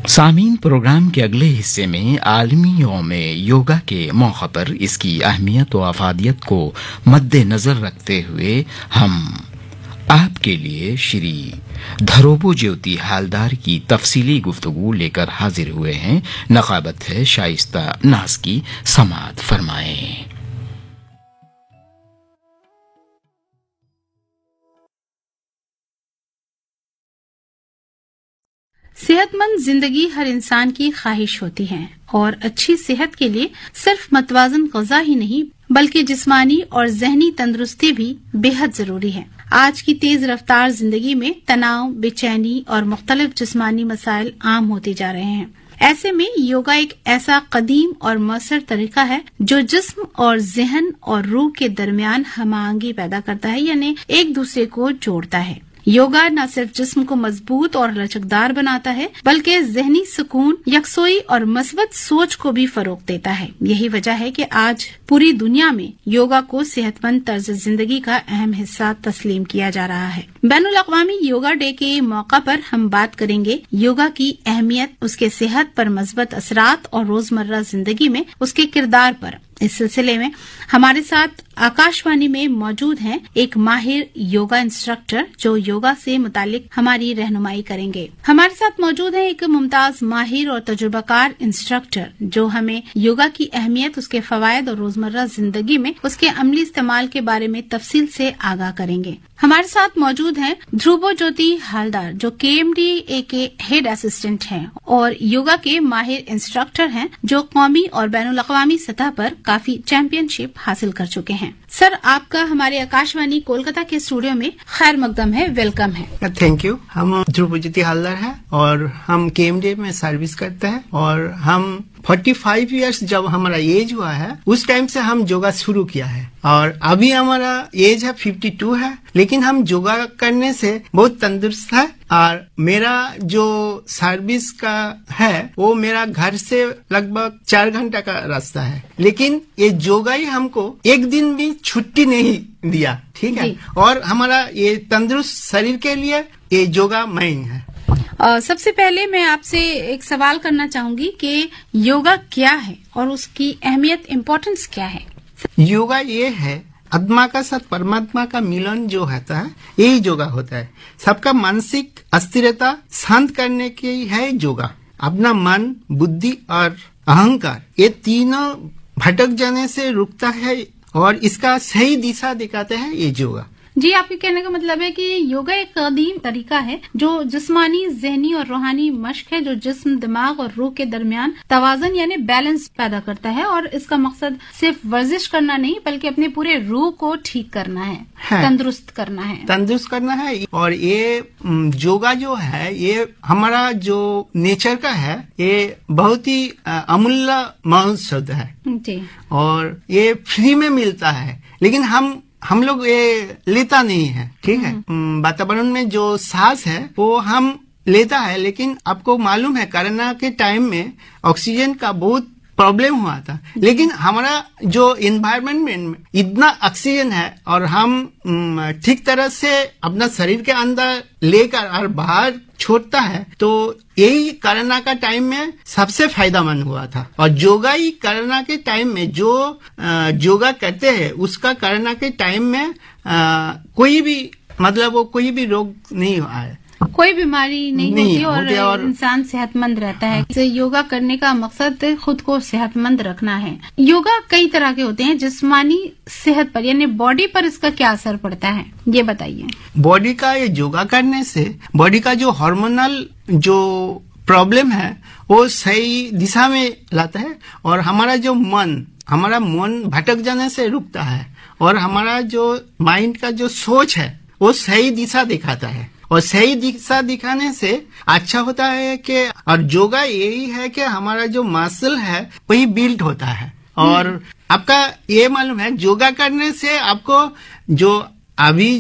सामीन, प्रोग्राम के अगले हिस्से में आलमी यौम योगा के मौका पर इसकी अहमियत व अफादियत को मद्देनजर रखते हुए हम आपके लिए श्री धरोबो ज्योति हालदार की तफसीली गुफ्तगू लेकर हाजिर हुए हैं। नकाबत है शाइस्ता नाज की, समाअत फरमाएं। सेहतमंद जिंदगी हर इंसान की ख्वाहिश होती है और अच्छी सेहत के लिए सिर्फ मतवाजन ग़िज़ा ही नहीं बल्कि जिस्मानी और ज़हनी तंदुरुस्ती भी बेहद जरूरी है। आज की तेज रफ्तार जिंदगी में तनाव, बेचैनी और मुख्तलिफ जिस्मानी मसाइल आम होते जा रहे हैं। ऐसे में योगा एक ऐसा कदीम और मौसर तरीका है जो जिस्म और ज़हन और रूह के दरमियान हमआहंगी पैदा करता है, यानी एक दूसरे को जोड़ता है। योगा न सिर्फ जिस्म को मजबूत और लचकदार बनाता है बल्कि ज़हनी सुकून, यकसोई और मस्बत सोच को भी फरोग देता है। यही वजह है कि आज पूरी दुनिया में योगा को सेहतमंद तर्ज जिंदगी का अहम हिस्सा तस्लीम किया जा रहा है। बैनुल अक़वामी योगा डे के मौका पर हम बात करेंगे योगा की अहमियत, उसके सेहत पर मस्बत असरात और रोजमर्रा जिंदगी में उसके किरदार पर। इस सिलसिले में हमारे साथ आकाशवाणी में मौजूद हैं एक माहिर योगा इंस्ट्रक्टर जो योगा से मुतालिक हमारी रहनुमाई करेंगे। हमारे साथ मौजूद है एक मुमताज माहिर और तजुर्बाकार इंस्ट्रक्टर जो हमें योगा की अहमियत, उसके फवायद और रोजमर्रा जिंदगी में उसके अमली इस्तेमाल के बारे में तफसील से आगाह करेंगे। हमारे साथ मौजूद हैं धरोबो ज्योति हालदार जो KMD के हेड असिस्टेंट हैं और योगा के माहिर इंस्ट्रक्टर हैं जो कौमी और बैनुल अक़वामी सतह पर काफी चैंपियनशिप हासिल कर चुके हैं। सर, आपका हमारे आकाशवाणी कोलकाता के स्टूडियो में खैर मकदम है, वेलकम है। Thank you. हम धरोबो ज्योति हालदार हैं और हम KMD में सर्विस करते हैं और हम 45 इयर्स जब हमारा एज हुआ है उस टाइम से हम योगा शुरू किया है और अभी हमारा एज है 52 है, लेकिन हम योगा करने से बहुत तंदुरुस्त है। और मेरा जो सर्विस का है वो मेरा घर से लगभग 4 घंटा का रास्ता है, लेकिन ये योगा ही हमको एक दिन भी छुट्टी नहीं दिया, ठीक है। और हमारा ये तंदुरुस्त शरीर के लिए ये योगा मेन है। सबसे पहले मैं आपसे एक सवाल करना चाहूंगी कि योगा क्या है और उसकी अहमियत, इम्पोर्टेंस क्या है? योगा ये है आत्मा का साथ परमात्मा का मिलन जो होता है, यही योगा होता है। सबका मानसिक अस्थिरता शांत करने की है योगा। अपना मन, बुद्धि और अहंकार ये तीनों भटक जाने से रुकता है और इसका सही दिशा दिखाते हैं ये योगा। जी, आपके कहने का मतलब है कि योगा एक कदीम तरीका है जो जिस्मानी, ज़हनी और रूहानी मश्क है जो जिस्म, दिमाग और रूह के दरमियान तवाज़ुन यानी बैलेंस पैदा करता है और इसका मकसद सिर्फ वर्जिश करना नहीं बल्कि अपने पूरे रूह को ठीक करना है। तंदुरुस्त करना है। और ये योगा जो है ये हमारा जो नेचर का है, ये बहुत ही अमूल्य मौसम है जी। और ये फ्री में मिलता है, लेकिन हम लोग ये लेता नहीं है, ठीक है। वातावरण में जो सांस है वो हम लेता है, लेकिन आपको मालूम है कोरोना के टाइम में ऑक्सीजन का बहुत प्रॉब्लम हुआ था, लेकिन हमारा जो एनवायरनमेंट में इतना ऑक्सीजन है और हम ठीक तरह से अपना शरीर के अंदर लेकर और बाहर छोड़ता है, तो यही कोरोना का टाइम में सबसे फायदेमंद हुआ था। और योगा ही कोरोना के टाइम में जो योगा करते हैं उसका कोरोना के टाइम में कोई भी रोग नहीं हुआ है, कोई बीमारी नहीं होती और इंसान सेहतमंद रहता है। हाँ। योगा करने का मकसद खुद को सेहतमंद रखना है। योगा कई तरह के होते हैं, जिस्मानी सेहत पर यानी बॉडी पर इसका क्या असर पड़ता है, ये बताइए। बॉडी का ये योगा करने से बॉडी का जो हार्मोनल जो प्रॉब्लम है वो सही दिशा में लाता है और हमारा मन भटक जाने से रुकता है और हमारा जो माइंड का जो सोच है वो सही दिशा दिखाता है और सही दिशा दिखाने से अच्छा होता है कि और योगा यही है कि हमारा जो मसल है वही बिल्ड होता है। और आपका ये मालूम है योगा करने से आपको जो अभी